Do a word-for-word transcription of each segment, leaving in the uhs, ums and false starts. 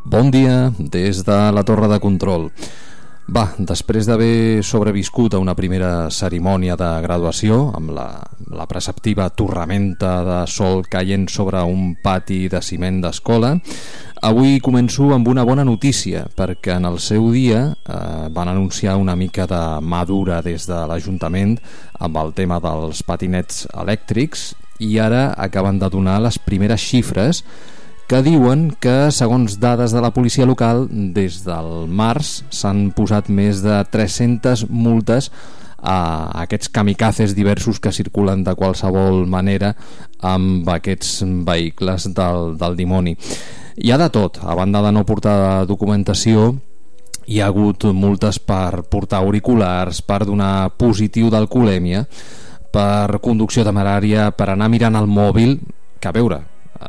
Bon dia des de la torre de control. Va, després d'haver sobreviscut a una primera cerimònia de graduació amb la, la preceptiva torramenta de sol caient sobre un pati de ciment d'escola, avui començo amb una bona notícia, perquè en el seu dia eh, van anunciar una mica de mà dura des de l'Ajuntament amb el tema dels patinets elèctrics i ara acaben de donar les primeres xifres que diuen que, segons dades de la policia local, des del març s'han posat més de tres-centes multes a aquests kamikazes diversos que circulen de qualsevol manera amb aquests vehicles del, del dimoni. Hi ha de tot, a banda de no portar documentació, hi ha hagut multes per portar auriculars, per donar positiu d'alcoholèmia, per conducció temerària, per anar mirant el mòbil, que a veure,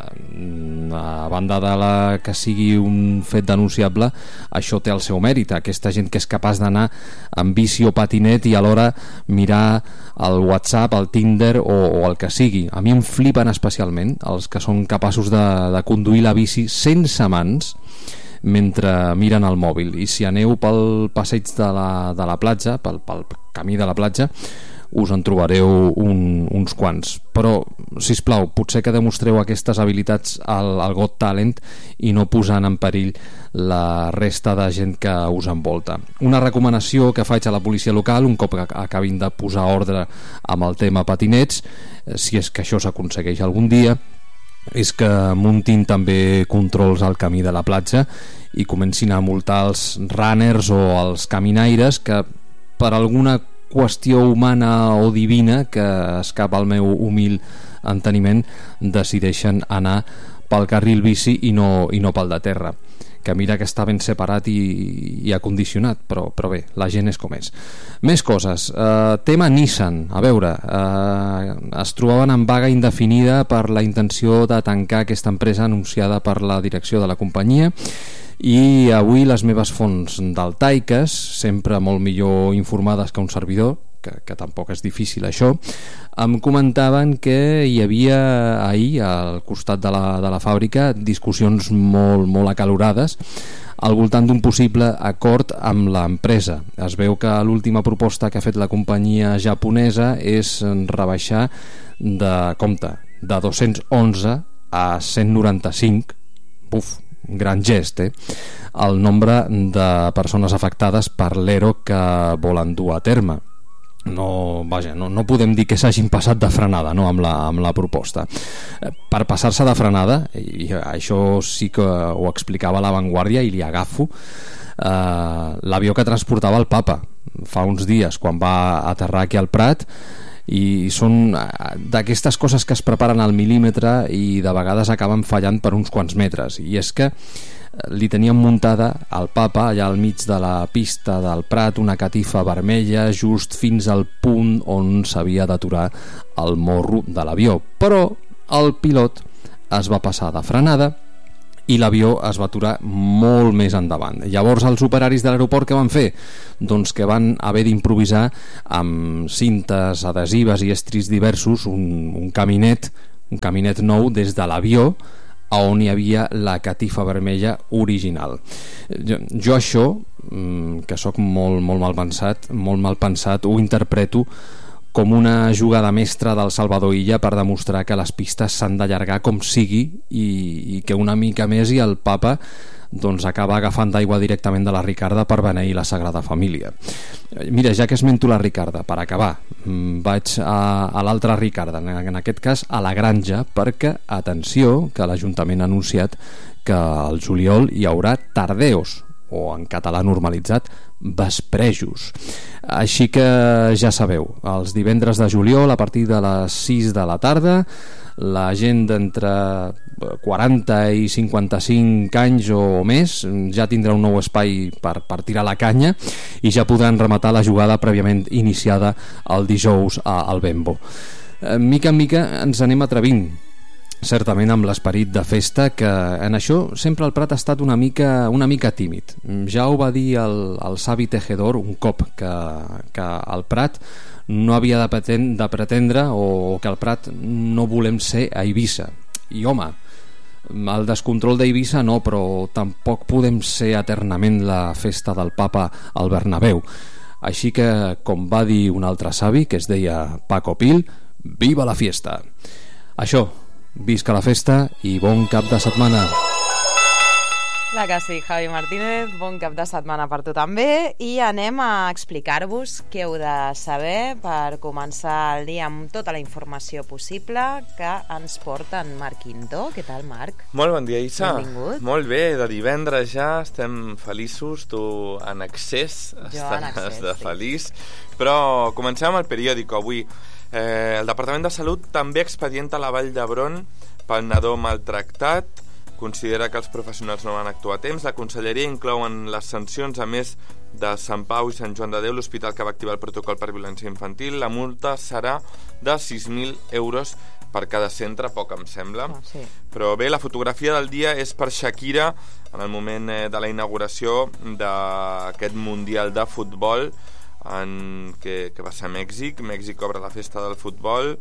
a banda de la que sigui un fet denunciable, això té el seu mèrit, aquesta gent que és capaç d'anar amb bici o patinet i alhora mirar el WhatsApp, el Tinder o, o el que sigui. A mi em flipen especialment els que són capaços de, de conduir la bici sense mans mentre miren el mòbil, i si aneu pel passeig de la, de la platja, pel, pel camí de la platja, us en trobareu un, uns quants. Però, sisplau, potser que demostreu aquestes habilitats al, al Got Talent i no posant en perill la resta de gent que us envolta. Una recomanació que faig a la policia local un cop que acabin de posar ordre amb el tema patinets, si és que això s'aconsegueix algun dia, és que muntin també controls al camí de la platja i comencin a multar els runners o els caminaires que per alguna qüestió humana o divina que escapa al meu humil enteniment decideixen anar pel carril bici i no, i no pel de terra, que mira que està ben separat i, i acondicionat, però, però bé, la gent és com és. Més coses, eh, tema Nissan, a veure, eh, es trobaven en vaga indefinida per la intenció de tancar aquesta empresa anunciada per la direcció de la companyia, i avui les meves fonts daltaicas, sempre molt millor informades que un servidor, que, que tampoc és difícil això, em comentaven que hi havia ahir al costat de la, de la fàbrica discussions molt, molt acalorades al voltant d'un possible acord amb l'empresa. Es veu que l'última proposta que ha fet la companyia japonesa és rebaixar de, compte, de dos-cents onze a cent noranta-cinc, buf, un gran gest, eh? el nombre de persones afectades per l'E R O que volen dur a terme. No, vaja, no, no podem dir que s'hagin passat de frenada, no, amb, la, amb la proposta. Per passar-se de frenada, i això sí que ho explicava La Vanguardia i li agafo, eh, l'avió que transportava el Papa fa uns dies quan va aterrar aquí al Prat, i són d'aquestes coses que es preparen al mil·límetre i de vegades acaben fallant per uns quants metres, i és que li tenien muntada al Papa allà al mig de la pista del Prat una catifa vermella just fins al punt on s'havia d'aturar el morro de l'avió, però el pilot es va passar de frenada i l'avió es va aturar molt més endavant. Llavors els operaris de l'aeroport què van fer? Doncs que van haver d'improvisar amb cintes adhesives i estris diversos un, un caminet un caminet nou des de l'avió a on hi havia la catifa vermella original. Jo, jo això, que sóc molt, molt mal pensat, molt mal pensat, ho interpreto com una jugada mestra del Salvador Illa per demostrar que les pistes s'han d'allargar com sigui i, i que una mica més i el Papa doncs acaba agafant d'aigua directament de la Ricarda per beneir la Sagrada Família. Mira, ja que esmento la Ricarda, per acabar, vaig a, a l'altra Ricarda, en aquest cas a la Granja, perquè, atenció, que l'Ajuntament ha anunciat que al juliol hi haurà tardeos, o en català normalitzat, vesprejos. Així que ja sabeu, els divendres de juliol a partir de les sis de la tarda la gent d'entre quaranta i cinquanta-cinc anys o més ja tindrà un nou espai per, per tirar la canya i ja podran rematar la jugada prèviament iniciada el dijous al Bembo. Mica en mica ens anem atrevint, certament amb l'esperit de festa, que en això sempre el Prat ha estat una mica, una mica tímid. Ja ho va dir el, el savi Tejedor un cop, que, que el Prat no havia de, pretend, de pretendre o que el Prat no volem ser a Eivissa. I home, El descontrol d'Eivissa no, però tampoc podem ser eternament la festa del papa al Bernabéu. Així que, com va dir un altre savi, que es deia Paco Pil, viva la fiesta! Això, visca la festa i bon cap de setmana! Clar que sí, Javi Martínez, bon cap de setmana per tu també, i anem a explicar-vos què heu de saber per començar el dia amb tota la informació possible que ens porta en Marc Quintó. Què tal, Marc? Molt bon dia, Isa. Benvingut. Molt bé, de divendres ja, estem feliços, tu en excés, jo en excés, de sí. feliç, però comencem amb el periòdico avui. Eh, el Departament de Salut també expedienta la Vall d'Hebron pel nadó maltractat, considera que els professionals no van actuar a temps. La Conselleria inclou en les sancions, a més de Sant Pau i Sant Joan de Déu, l'hospital que va activar el protocol per violència infantil. La multa serà de sis mil euros per cada centre, poc em sembla. Oh, sí. Però bé, la fotografia del dia és per Shakira en el moment eh, de la inauguració d'aquest Mundial de Futbol en, que, que va ser a Mèxic. Mèxic obre la festa del futbol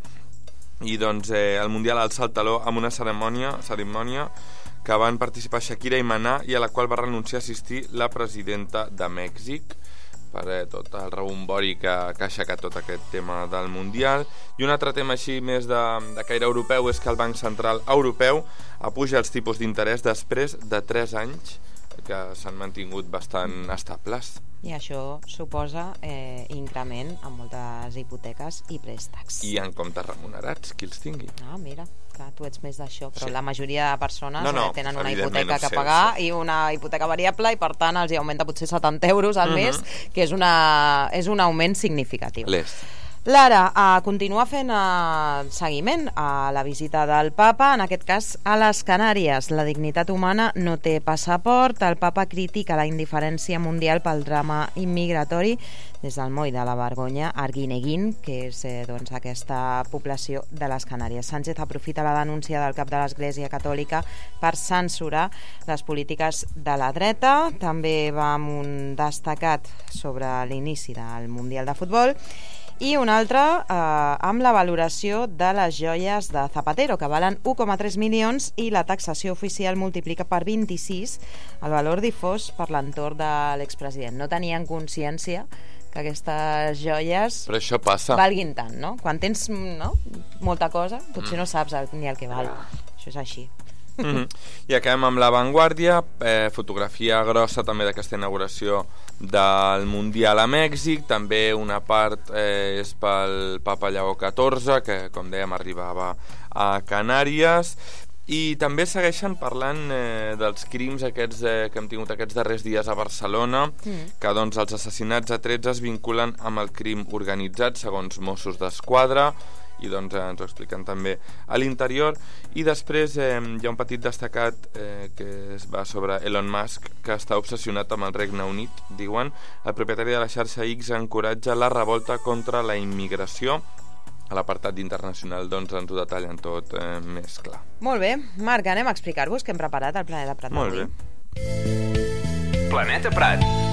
i doncs eh, el Mundial alça el taló amb una cerimònia, cerimònia que van participar Shakira i Maná i a la qual va renunciar a assistir la presidenta de Mèxic per eh, tot el rebombori que, que ha aixecat tot aquest tema del Mundial. I un altre tema així més de, de caire europeu és que el Banc Central Europeu apuja els tipus d'interès després de tres anys que s'han mantingut bastant estables. I això suposa eh, increment en moltes hipoteques i préstecs. I en comptes remunerats, qui els tingui. Ah, mira, clar, tu ets més d'això, però Sí. la majoria de persones No, no, eh, tenen una evidentment hipoteca ho que sé, ho pagar sé. i una hipoteca variable i per tant els hi augmenta potser setanta euros al Mhm. mes, que és, una, és un augment significatiu. L'est. Lara, uh, continua fent uh, seguiment a la visita del papa, en aquest cas a les Canàries. La dignitat humana no té passaport. El papa critica la indiferència mundial pel drama immigratori des del moll de la Vergonya, Arguineguín, que és eh, doncs, aquesta població de les Canàries. Sánchez aprofita la denúncia del cap de l'Església Catòlica per censurar les polítiques de la dreta. També va amb un destacat sobre l'inici del Mundial de Futbol. I un altre eh, amb la valoració de les joies de Zapatero, que valen u coma tres milions i la taxació oficial multiplica per vint-i-sis el valor difós per l'entorn de l'expresident. No tenien consciència que aquestes joies Però això passa. valguin tant, no? Quan tens no, molta cosa, potser no saps el, ni el que val. Això és així. Mm-hmm. I acabem amb La Vanguardia, eh, fotografia grossa també d'aquesta inauguració del Mundial a Mèxic. També una part eh, és pel Papa Lleó catorze, que com dèiem arribava a Canàries. I també segueixen parlant eh, dels crims aquests eh, que hem tingut aquests darrers dies a Barcelona, mm. que doncs els assassinats a tretze es vinculen amb el crim organitzat, segons Mossos d'Esquadra, i doncs eh, ens ho expliquen també a l'interior. I després eh, hi ha un petit destacat eh, que es va sobre Elon Musk, que està obsessionat amb el Regne Unit, diuen. El propietari de la xarxa X encoratja la revolta contra la immigració. A l'apartat internacional doncs ens ho detallen tot eh, més clar. Molt bé, Marc, anem a explicar-vos què hem preparat al Planeta Prat. Molt bé. Planeta Prat.